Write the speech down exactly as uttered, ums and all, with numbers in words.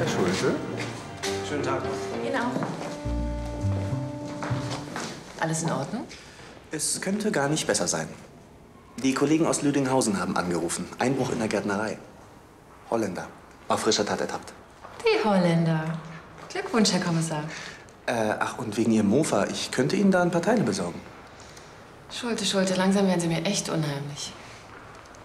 Herr Schulte. Schönen Tag noch. Ihnen auch. Alles in Ordnung? Es könnte gar nicht besser sein. Die Kollegen aus Lüdinghausen haben angerufen. Einbruch in der Gärtnerei. Holländer. Auf frischer Tat ertappt. Die Holländer. Glückwunsch, Herr Kommissar. Äh, ach, und wegen Ihrem Mofa. Ich könnte Ihnen da ein paar Teile besorgen. Schulte, Schulte, langsam werden Sie mir echt unheimlich.